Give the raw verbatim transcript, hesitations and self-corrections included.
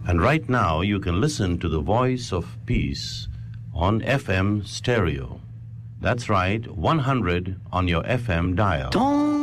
And right now you can listen to the Voice of Peace on F M stereo. That's right, one hundred on your F M dial. Don't